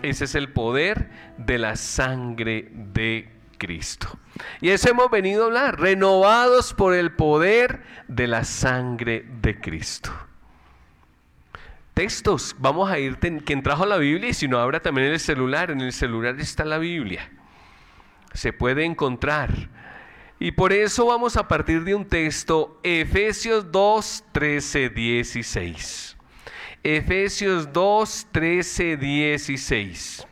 Ese es el poder de la sangre de Cristo. Y eso hemos venido a hablar, renovados por el poder de la sangre de Cristo. Textos, vamos a ir, quien trajo la Biblia, y si no, abra también en el celular está la Biblia, se puede encontrar. Y por eso vamos a partir de un texto, Efesios 2, 13, 16. Efesios 2, 13, 16.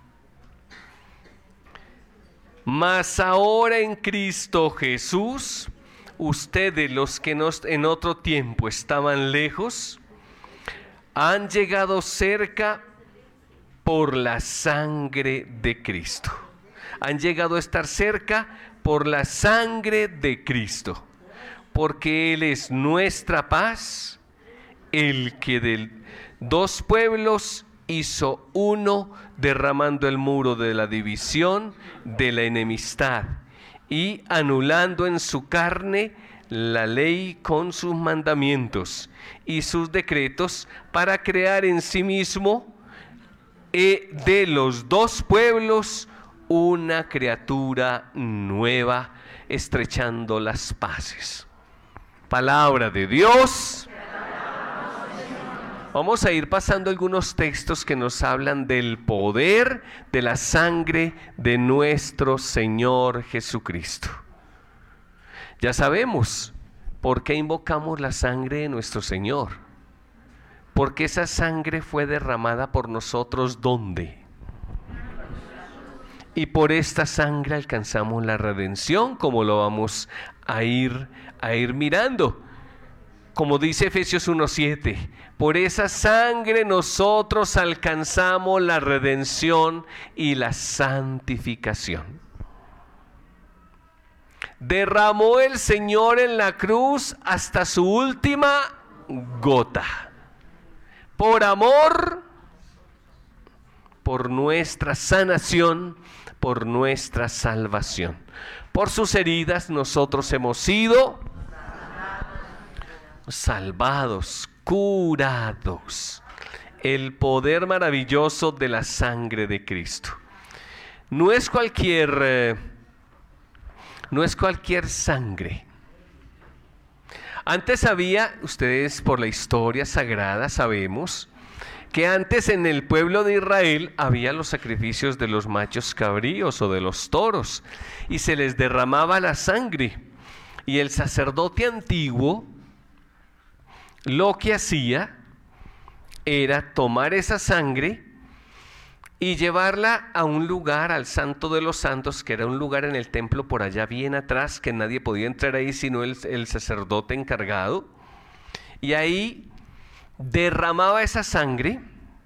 Mas ahora en Cristo Jesús, ustedes los que en otro tiempo estaban lejos, han llegado cerca por la sangre de Cristo. Han llegado a estar cerca por la sangre de Cristo, porque Él es nuestra paz, el que de dos pueblos hizo uno, derramando el muro de la división, de la enemistad, y anulando en su carne la ley con sus mandamientos y sus decretos, para crear en sí mismo de los dos pueblos una criatura nueva, estrechando las paces. Palabra de Dios. Vamos a ir pasando algunos textos que nos hablan del poder de la sangre de nuestro Señor Jesucristo. Ya sabemos por qué invocamos la sangre de nuestro Señor. Porque esa sangre fue derramada por nosotros, ¿dónde? Y por esta sangre alcanzamos la redención, como lo vamos a ir mirando. Como dice Efesios 1:7, por esa sangre nosotros alcanzamos la redención y la santificación. Derramó el Señor en la cruz hasta su última gota. Por amor, por nuestra sanación, por nuestra salvación. Por sus heridas nosotros hemos sido salvados, curados. El poder maravilloso de la sangre de Cristo. No es cualquier sangre. Antes había, ustedes por la historia sagrada sabemos, que antes en el pueblo de Israel había los sacrificios de los machos cabríos o de los toros, y se les derramaba la sangre, y el sacerdote antiguo lo que hacía era tomar esa sangre y llevarla a un lugar, al Santo de los Santos, que era un lugar en el templo por allá bien atrás, que nadie podía entrar ahí sino el sacerdote encargado, y ahí derramaba esa sangre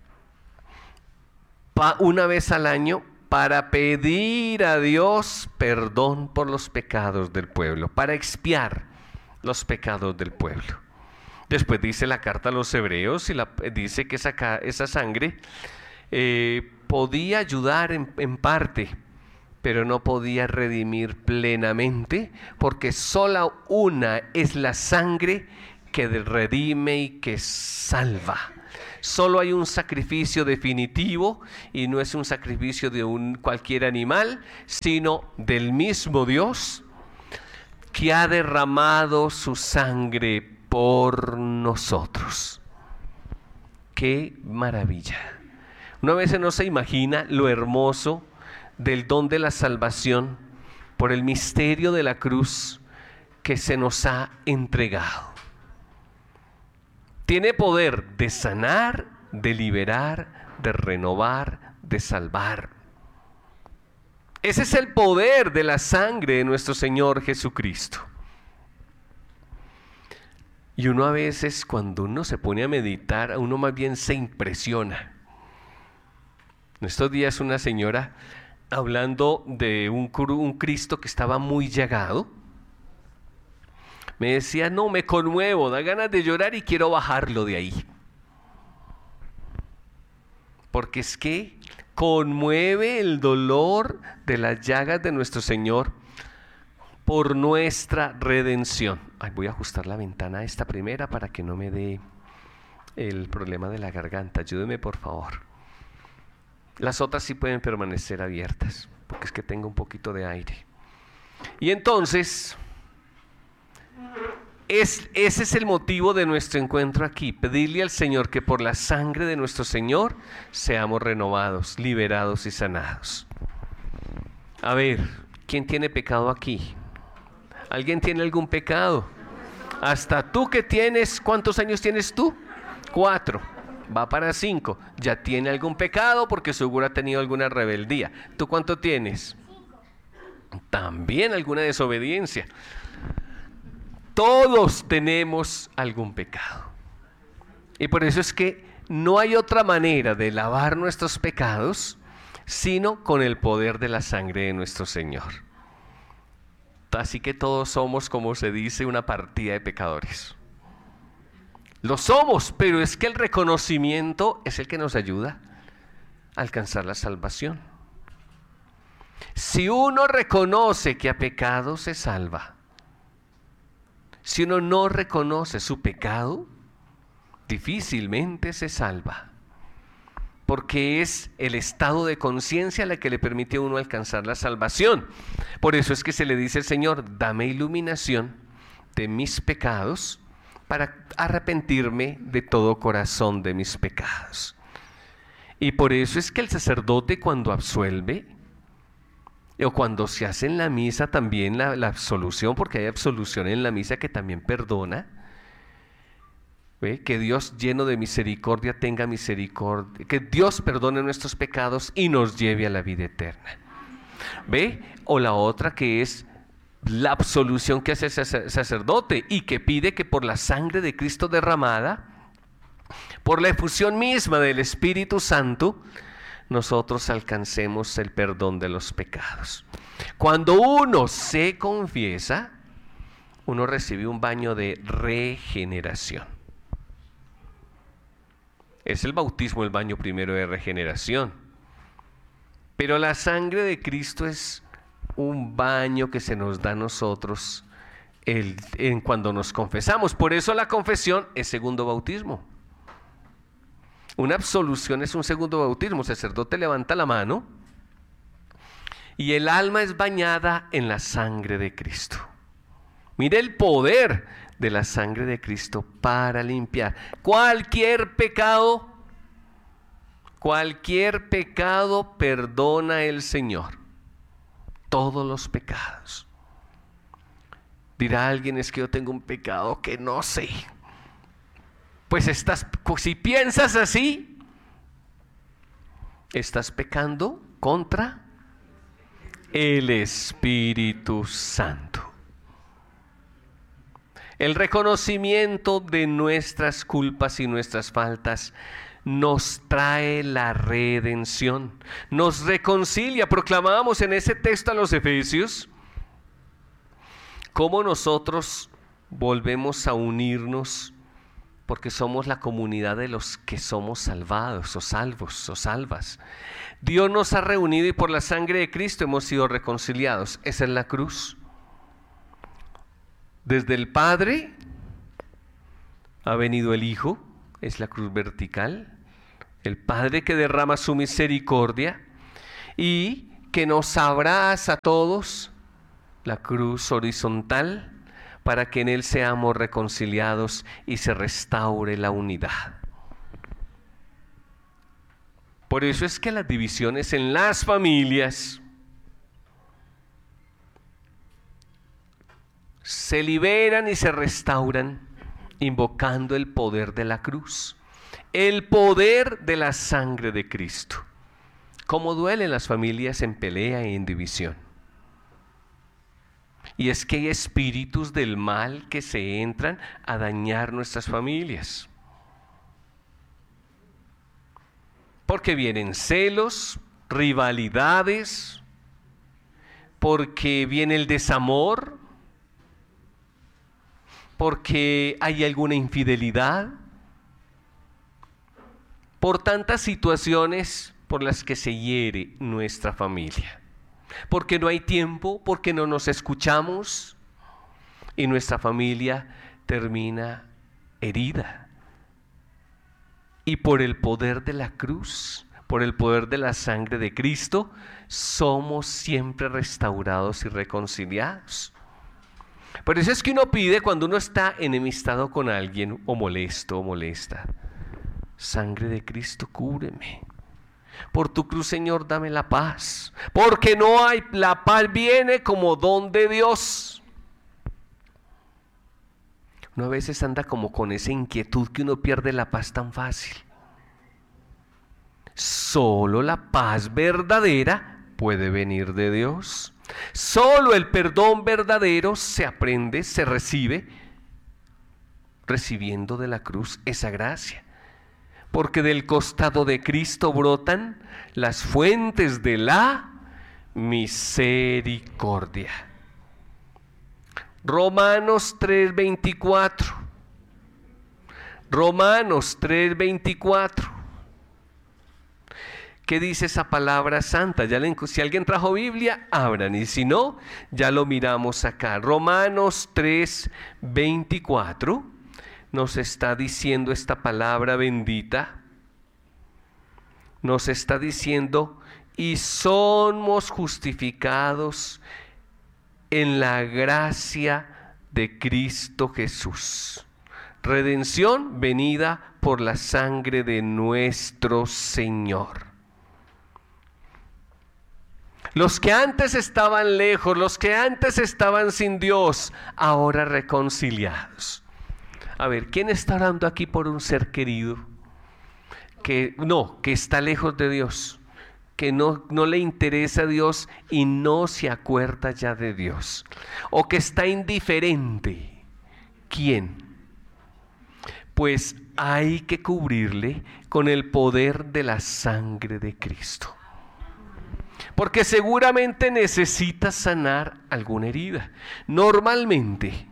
una vez al año para pedir a Dios perdón por los pecados del pueblo, para expiar los pecados del pueblo. Después dice la carta a los hebreos y dice que esa sangre podía ayudar en parte, pero no podía redimir plenamente, porque sola una es la sangre que redime y que salva. Solo hay un sacrificio definitivo, y no es un sacrificio de cualquier animal, sino del mismo Dios que ha derramado su sangre por nosotros. ¡Qué maravilla! Una vez no se imagina lo hermoso del don de la salvación por el misterio de la cruz que se nos ha entregado. Tiene poder de sanar, de liberar, de renovar, de salvar. Ese es el poder de la sangre de nuestro Señor Jesucristo. Y uno a veces, cuando uno se pone a meditar, uno más bien se impresiona. En estos días una señora hablando de un Cristo que estaba muy llagado, me decía, no, me conmuevo, da ganas de llorar y quiero bajarlo de ahí. Porque es que conmueve el dolor de las llagas de nuestro Señor por nuestra redención. Ay, voy a ajustar la ventana esta primera para que no me dé el problema de la garganta. Ayúdeme, por favor. Las otras sí pueden permanecer abiertas, porque es que tengo un poquito de aire. Y entonces, ese es el motivo de nuestro encuentro aquí, pedirle al Señor que por la sangre de nuestro Señor seamos renovados, liberados y sanados. A ver, ¿quién tiene pecado aquí? ¿Alguien tiene algún pecado? Hasta tú que tienes, ¿cuántos años tienes tú? 4, va para 5. Ya tiene algún pecado porque seguro ha tenido alguna rebeldía. ¿Tú cuánto tienes? 5. También alguna desobediencia. Todos tenemos algún pecado. Y por eso es que no hay otra manera de lavar nuestros pecados sino con el poder de la sangre de nuestro Señor. Así que todos somos, como se dice, una partida de pecadores. Lo somos, pero es que el reconocimiento es el que nos ayuda a alcanzar la salvación. Si uno reconoce que ha pecado, se salva. Si uno no reconoce su pecado, difícilmente se salva. Porque es el estado de conciencia la que le permite a uno alcanzar la salvación. Por eso es que se le dice al Señor, dame iluminación de mis pecados para arrepentirme de todo corazón de mis pecados. Y por eso es que el sacerdote cuando absuelve, o cuando se hace en la misa también la absolución, porque hay absolución en la misa que también perdona, que Dios lleno de misericordia tenga misericordia, que Dios perdone nuestros pecados y nos lleve a la vida eterna. ¿Ve? O la otra que es la absolución que hace el sacerdote y que pide que por la sangre de Cristo derramada, por la efusión misma del Espíritu Santo, nosotros alcancemos el perdón de los pecados. Cuando uno se confiesa, uno recibe un baño de regeneración. Es el bautismo el baño primero de regeneración. Pero la sangre de Cristo es un baño que se nos da a nosotros cuando nos confesamos. Por eso la confesión es segundo bautismo. Una absolución es un segundo bautismo. El sacerdote levanta la mano y el alma es bañada en la sangre de Cristo. Mire el poder de la sangre de Cristo para limpiar cualquier pecado. Cualquier pecado perdona el Señor. Todos los pecados. Dirá alguien, es que yo tengo un pecado que no sé. Pues si piensas así, estás pecando contra el Espíritu Santo. El reconocimiento de nuestras culpas y nuestras faltas nos trae la redención, nos reconcilia. Proclamábamos en ese texto a los Efesios cómo nosotros volvemos a unirnos porque somos la comunidad de los que somos salvados o salvos o salvas. Dios nos ha reunido y por la sangre de Cristo hemos sido reconciliados. Esa es la cruz. Desde el Padre ha venido el Hijo, es la cruz vertical, el Padre que derrama su misericordia y que nos abraza a todos, la cruz horizontal, para que en Él seamos reconciliados y se restaure la unidad. Por eso es que las divisiones en las familias se liberan y se restauran invocando el poder de la cruz, el poder de la sangre de Cristo. ¿Cómo duelen las familias en pelea y en división? Y es que hay espíritus del mal que se entran a dañar nuestras familias. Porque vienen celos, rivalidades, porque viene el desamor, porque hay alguna infidelidad, por tantas situaciones por las que se hiere nuestra familia. Porque no hay tiempo, porque no nos escuchamos y nuestra familia termina herida. Y por el poder de la cruz, por el poder de la sangre de Cristo, somos siempre restaurados y reconciliados. Por eso es que uno pide cuando uno está enemistado con alguien o molesto o molesta: sangre de Cristo, cúbreme. Por tu cruz, Señor, dame la paz. Porque no hay, la paz viene como don de Dios. Uno a veces anda como con esa inquietud que uno pierde la paz tan fácil. Solo la paz verdadera puede venir de Dios. Solo el perdón verdadero se aprende, se recibe, recibiendo de la cruz esa gracia. Porque del costado de Cristo brotan las fuentes de la misericordia. Romanos 3:24. Romanos 3:24. ¿Qué dice esa palabra santa? Si alguien trajo Biblia, abran, y si no, ya lo miramos acá. Romanos 3:24 nos está diciendo esta palabra bendita. Nos está diciendo: y somos justificados en la gracia de Cristo Jesús. Redención venida por la sangre de nuestro Señor. Los que antes estaban lejos, los que antes estaban sin Dios, ahora reconciliados. A ver, ¿quién está orando aquí por un ser querido que está lejos de Dios, que no le interesa a Dios y no se acuerda ya de Dios, o que está indiferente? ¿Quién? Pues hay que cubrirle con el poder de la sangre de Cristo, porque seguramente necesita sanar alguna herida. Normalmente,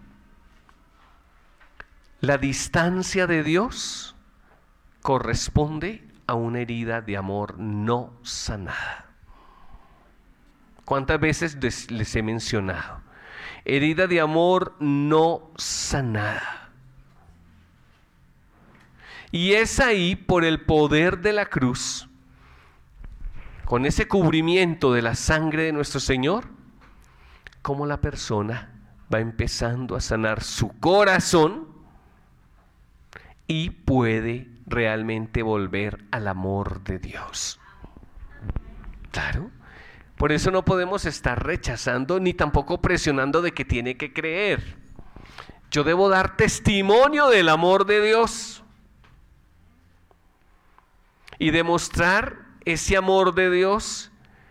la distancia de Dios corresponde a una herida de amor no sanada. ¿Cuántas veces les he mencionado? Herida de amor no sanada. Y es ahí, por el poder de la cruz, con ese cubrimiento de la sangre de nuestro Señor, como la persona va empezando a sanar su corazón y puede realmente volver al amor de Dios. Claro, por eso no podemos estar rechazando ni tampoco presionando de que tiene que creer. Yo debo dar testimonio del amor de Dios y demostrar ese amor de Dios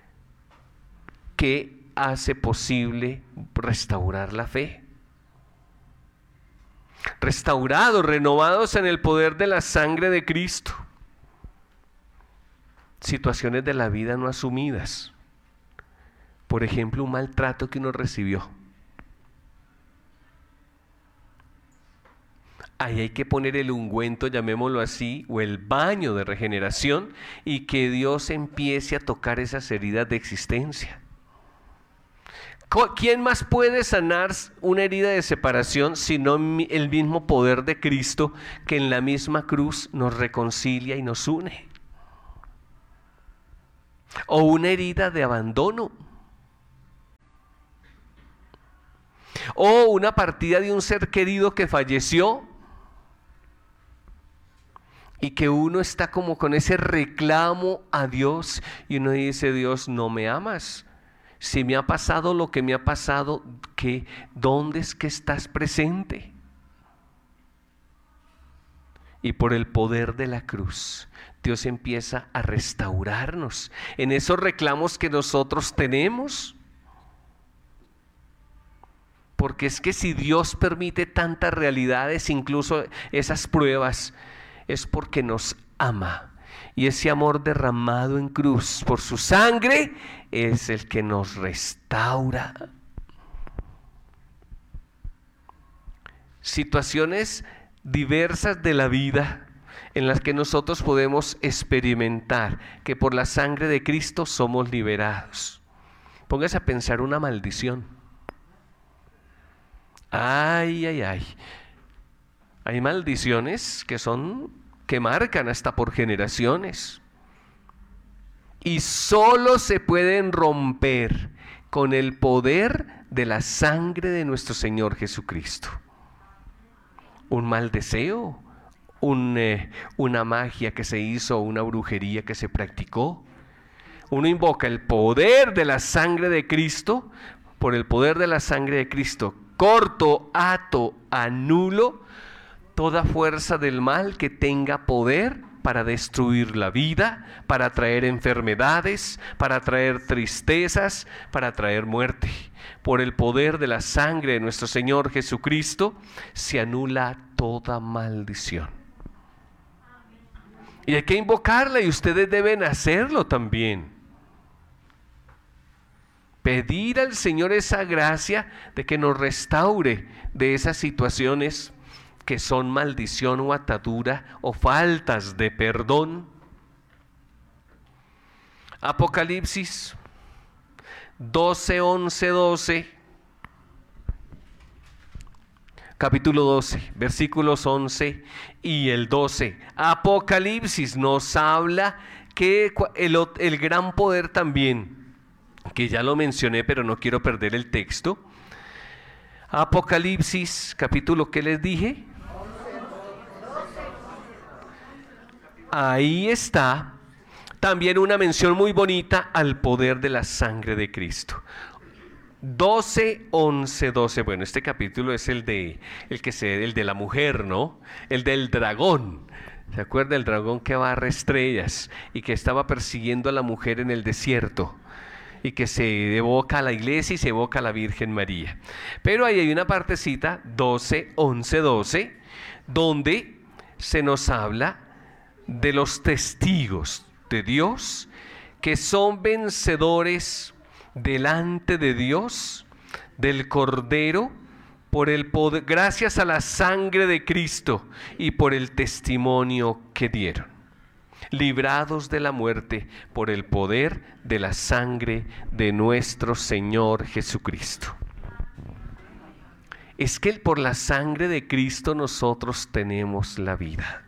que hace posible restaurar la fe. Restaurados, renovados en el poder de la sangre de Cristo. Situaciones de la vida no asumidas. Por ejemplo, un maltrato que uno recibió. Ahí hay que poner el ungüento, llamémoslo así, o el baño de regeneración, y que Dios empiece a tocar esas heridas de existencia. ¿Quién más puede sanar una herida de separación sino el mismo poder de Cristo, que en la misma cruz nos reconcilia y nos une? O una herida de abandono, o una partida de un ser querido que falleció y que uno está como con ese reclamo a Dios y uno dice: Dios, no me amas. Si me ha pasado lo que me ha pasado, ¿dónde es que estás presente? Y por el poder de la cruz, Dios empieza a restaurarnos en esos reclamos que nosotros tenemos. Porque es que si Dios permite tantas realidades, incluso esas pruebas, es porque nos ama. Y ese amor derramado en cruz por su sangre es el que nos restaura. Situaciones diversas de la vida en las que nosotros podemos experimentar que por la sangre de Cristo somos liberados. Póngase a pensar una maldición. Ay, ay, ay. Hay maldiciones que marcan hasta por generaciones. y solo se pueden romper con el poder de la sangre de nuestro Señor Jesucristo. Un mal deseo, una magia que se hizo, una brujería que se practicó. Uno invoca el poder de la sangre de Cristo. Por el poder de la sangre de Cristo corto, ato, anulo toda fuerza del mal que tenga poder para destruir la vida, para traer enfermedades, para traer tristezas, para traer muerte. Por el poder de la sangre de nuestro Señor Jesucristo se anula toda maldición. Y hay que invocarla, y ustedes deben hacerlo también. Pedir al Señor esa gracia de que nos restaure de esas situaciones que son maldición o atadura o faltas de perdón. Apocalipsis 12, 11, 12. Capítulo 12, versículos 11 y el 12. Apocalipsis nos habla que el gran poder también, que ya lo mencioné, pero no quiero perder el texto. Apocalipsis, capítulo, ¿qué les dije? Ahí está también una mención muy bonita al poder de la sangre de Cristo. 12, 11, 12. Bueno, este capítulo es el de la mujer, ¿no? El del dragón. ¿Se acuerda del dragón que barre estrellas y que estaba persiguiendo a la mujer en el desierto? Y que se evoca a la iglesia y se evoca a la Virgen María. Pero ahí hay una partecita, 12, 11, 12, donde se nos habla de los testigos de Dios que son vencedores delante de Dios, del Cordero, por el poder, gracias a la sangre de Cristo y por el testimonio que dieron, librados de la muerte por el poder de la sangre de nuestro Señor Jesucristo. Es que por la sangre de Cristo nosotros tenemos la vida.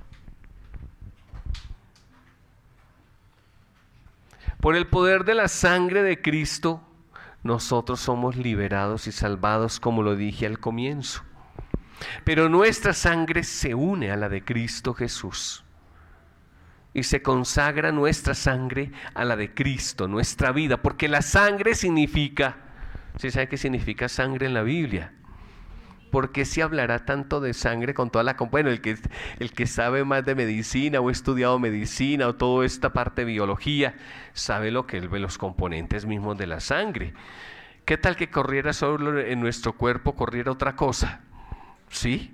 Por el poder de la sangre de Cristo, nosotros somos liberados y salvados, como lo dije al comienzo. Pero nuestra sangre se une a la de Cristo Jesús. Y se consagra nuestra sangre a la de Cristo, nuestra vida. Porque la sangre significa, ¿sí sabe qué significa sangre en la Biblia? ¿Por qué se hablará tanto de sangre con toda la... Bueno, el que sabe más de medicina o ha estudiado medicina o toda esta parte de biología, sabe lo que los componentes mismos de la sangre. ¿Qué tal que corriera solo en nuestro cuerpo, corriera otra cosa? ¿Sí?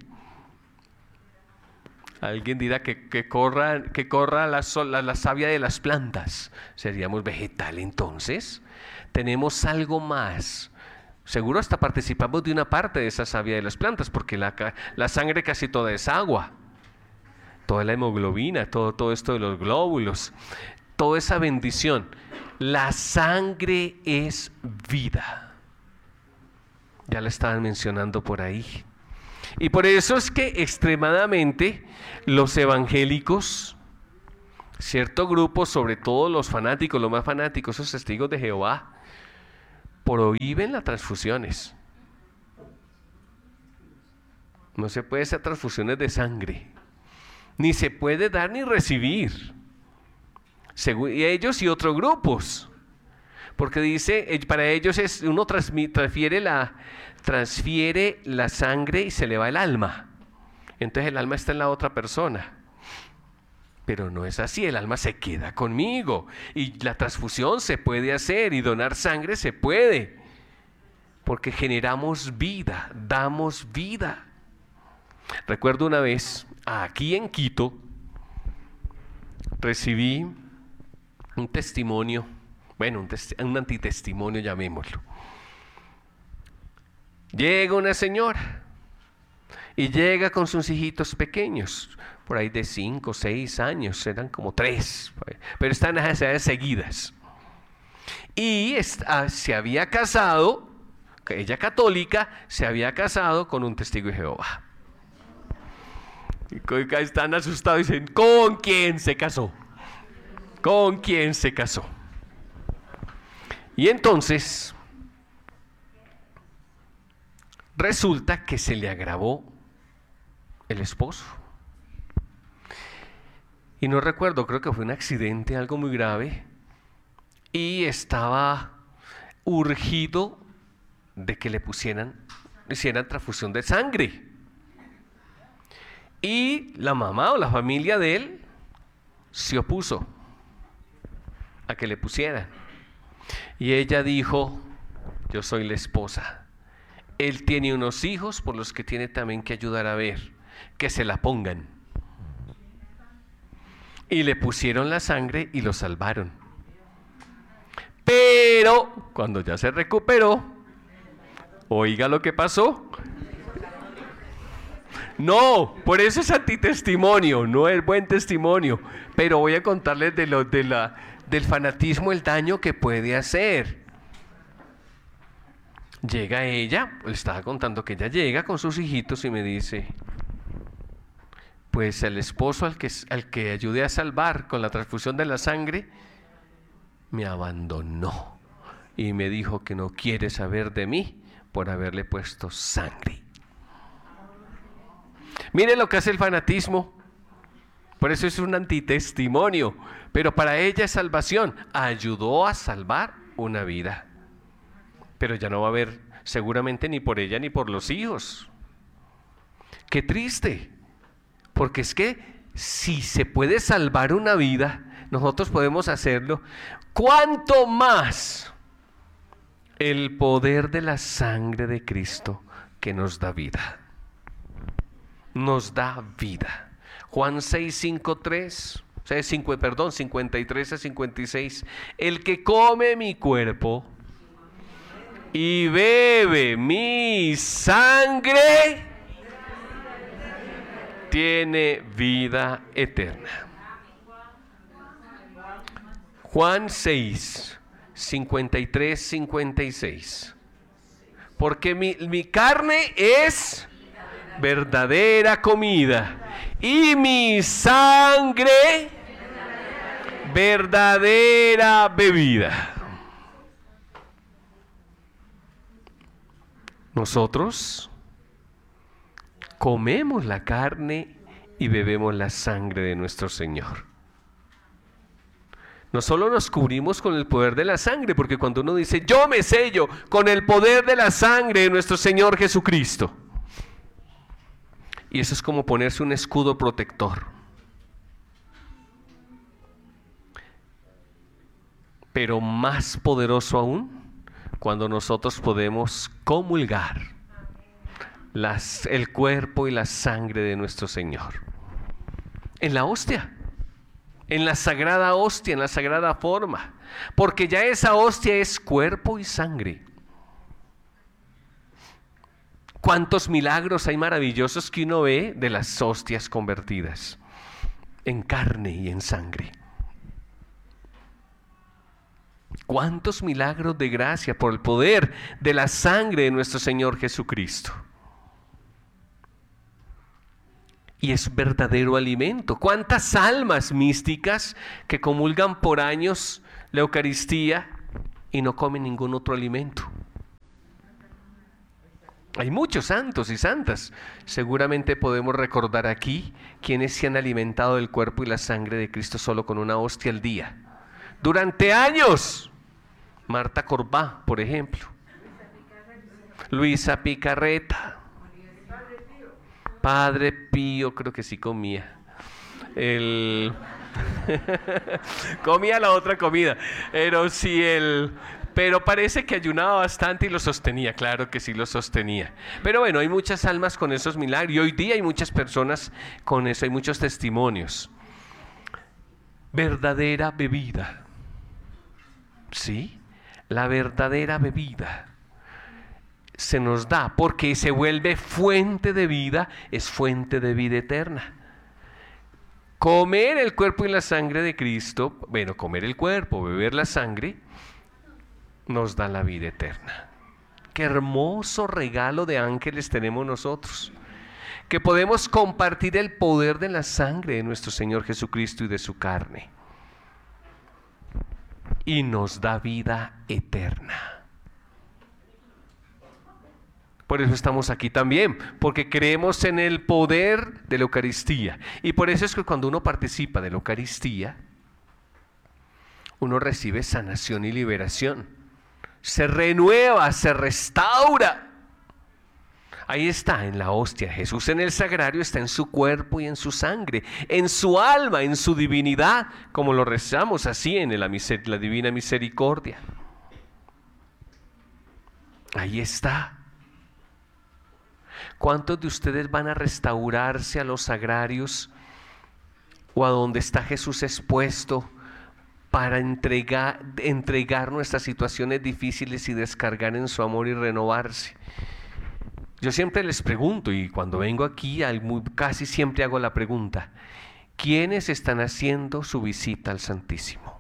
Alguien dirá que corra la savia de las plantas. ¿Seríamos vegetal entonces? Tenemos algo más. Seguro hasta participamos de una parte de esa savia de las plantas, porque la sangre casi toda es agua. Toda la hemoglobina, todo esto de los glóbulos, toda esa bendición. La sangre es vida. Ya la estaban mencionando por ahí. Y por eso es que extremadamente los evangélicos, cierto grupo, sobre todo los fanáticos, los más fanáticos, esos testigos de Jehová, prohíben las transfusiones. No se puede hacer transfusiones de sangre, ni se puede dar ni recibir. Según ellos y otros grupos, porque dice, para ellos uno transfiere la sangre y se le va el alma. Entonces el alma está en la otra persona. Pero no es así, el alma se queda conmigo y la transfusión se puede hacer y donar sangre se puede, porque generamos vida, damos vida. Recuerdo una vez, aquí en Quito, recibí un testimonio, bueno, un antitestimonio, llamémoslo. Llega una señora y llega con sus hijitos pequeños, por ahí de 5, 6 años, eran como 3, pero están en las edades seguidas. Y se había casado, ella católica, se había casado con un testigo de Jehová. Y están asustados y dicen, ¿con quién se casó? con quien se casó. Y entonces resulta que se le agravó el esposo. Y no recuerdo, creo que fue un accidente, algo muy grave, y estaba urgido de que le hicieran transfusión de sangre. Y la mamá o la familia de él se opuso a que le pusieran. Y ella dijo: yo soy la esposa. Él tiene unos hijos por los que tiene también que ayudar a ver, que se la pongan. Y le pusieron la sangre y lo salvaron. Pero cuando ya se recuperó, oiga lo que pasó. No, por eso es antitestimonio, no es buen testimonio. Pero voy a contarles del fanatismo, el daño que puede hacer. Llega ella, le estaba contando que ella llega con sus hijitos y me dice: pues el esposo al que ayudé a salvar con la transfusión de la sangre, me abandonó y me dijo que no quiere saber de mí por haberle puesto sangre. Miren lo que hace el fanatismo. Por eso es un antitestimonio, pero para ella es salvación. Ayudó a salvar una vida, pero ya no va a haber seguramente ni por ella ni por los hijos. Qué triste, porque es que si se puede salvar una vida, nosotros podemos hacerlo. ¿Cuánto más el poder de la sangre de Cristo, que nos da vida? Nos da vida. Juan 6:53, 53 a 56. El que come mi cuerpo y bebe mi sangre tiene vida eterna. Juan 6, 53, 56. Porque mi carne es verdadera comida y mi sangre verdadera bebida. Nosotros comemos la carne y bebemos la sangre de nuestro Señor. No solo nos cubrimos con el poder de la sangre, porque cuando uno dice: yo me sello con el poder de la sangre de nuestro Señor Jesucristo, y eso es como ponerse un escudo protector. Pero más poderoso aún, cuando nosotros podemos comulgar el cuerpo y la sangre de nuestro Señor en la hostia, en la sagrada hostia, en la sagrada forma, porque ya esa hostia es cuerpo y sangre. ¿Cuántos milagros hay maravillosos que uno ve de las hostias convertidas en carne y en sangre? ¿Cuántos milagros de gracia por el poder de la sangre de nuestro Señor Jesucristo? Y es verdadero alimento. ¿Cuántas almas místicas que comulgan por años la Eucaristía y no comen ningún otro alimento? Hay muchos santos y santas. Seguramente podemos recordar aquí quienes se han alimentado del cuerpo y la sangre de Cristo solo con una hostia al día durante años. Marta Corbá, por ejemplo. Luisa Picarreta. Padre Pío, creo que sí comía. Comía la otra comida, pero parece que ayunaba bastante y lo sostenía. Claro que sí lo sostenía. Pero bueno, hay muchas almas con esos milagros y hoy día hay muchas personas con eso, hay muchos testimonios. Verdadera bebida. ¿Sí? La verdadera bebida se nos da porque se vuelve fuente de vida, es fuente de vida eterna. Comer el cuerpo y la sangre de Cristo, bueno, comer el cuerpo, beber la sangre, nos da la vida eterna. Qué hermoso regalo de ángeles tenemos nosotros, que podemos compartir el poder de la sangre de nuestro Señor Jesucristo y de su carne. y nos da vida eterna. Por eso estamos aquí también, porque creemos en el poder de la Eucaristía. Y por eso es que cuando uno participa de la Eucaristía, uno recibe sanación y liberación. Se renueva, se restaura. Ahí está en la hostia. Jesús en el sagrario está en su cuerpo y en su sangre, en su alma, en su divinidad, como lo rezamos así en la divina misericordia. Ahí está. ¿Cuántos de ustedes van a restaurarse a los sagrarios o a donde está Jesús expuesto para entregar nuestras situaciones difíciles y descargar en su amor y renovarse? Yo siempre les pregunto, y cuando vengo aquí casi siempre hago la pregunta: ¿quiénes están haciendo su visita al Santísimo?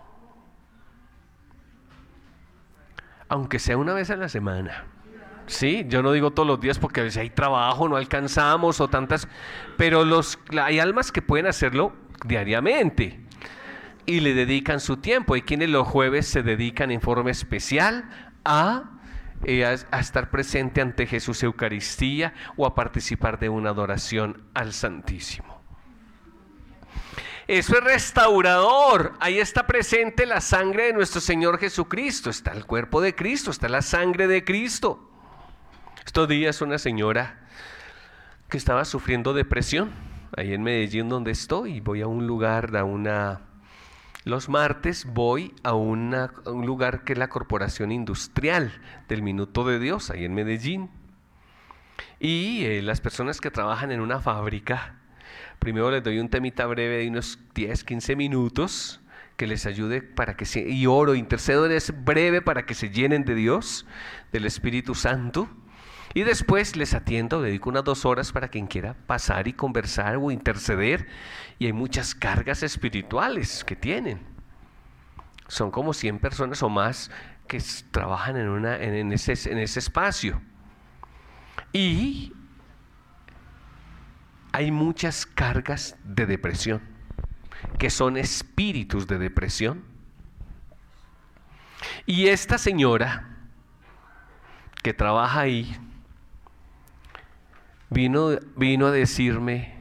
Aunque sea una vez a la semana. Sí, yo no digo todos los días porque a veces hay trabajo, no alcanzamos o tantas, pero hay almas que pueden hacerlo diariamente y le dedican su tiempo. Hay quienes los jueves se dedican en forma especial a estar presente ante Jesús Eucaristía o a participar de una adoración al Santísimo. Eso es restaurador. Ahí está presente la sangre de nuestro Señor Jesucristo. Está el cuerpo de Cristo, está la sangre de Cristo. Estos días una señora que estaba sufriendo depresión, ahí en Medellín donde estoy, voy a un lugar, los martes voy a un lugar que es la Corporación Industrial del Minuto de Dios, ahí en Medellín. Y las personas que trabajan en una fábrica, primero les doy un temita breve de unos 10, 15 minutos que les ayude y oro, intercedo breve para que se llenen de Dios, del Espíritu Santo. Y después les atiendo, dedico unas 2 horas para quien quiera pasar y conversar o interceder. Y hay muchas cargas espirituales que tienen. Son como 100 personas o más que trabajan en ese espacio. Y hay muchas cargas de depresión, que son espíritus de depresión. Y esta señora que trabaja ahí, vino a decirme: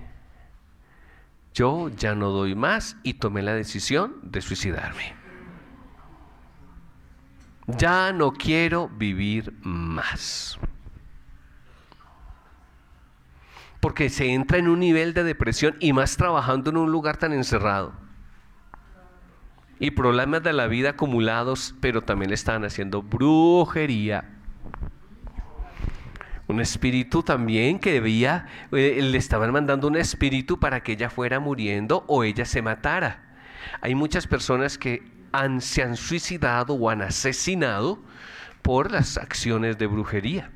yo ya no doy más, y tomé la decisión de suicidarme. Ya no quiero vivir más. Porque se entra en un nivel de depresión, y más trabajando en un lugar tan encerrado. Y problemas de la vida acumulados, pero también le estaban haciendo brujería. Un espíritu también que le estaban mandando un espíritu para que ella fuera muriendo o ella se matara. Hay muchas personas que se han suicidado o han asesinado por las acciones de brujería.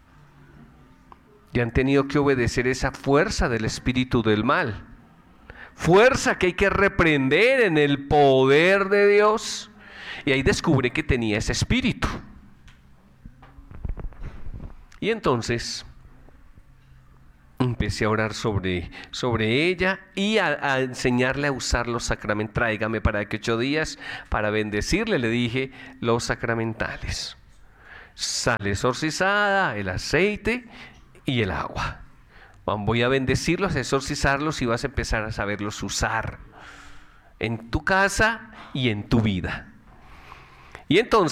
Y han tenido que obedecer esa fuerza del espíritu del mal. Fuerza que hay que reprender en el poder de Dios. Y ahí descubre que tenía ese espíritu. Y entonces empecé a orar sobre ella y a enseñarle a usar los sacramentos. Tráigame para que 8 días para bendecirle, le dije, los sacramentales. Sal exorcizada, el aceite y el agua. Voy a bendecirlos, a exorcizarlos, y vas a empezar a saberlos usar en tu casa y en tu vida. Y entonces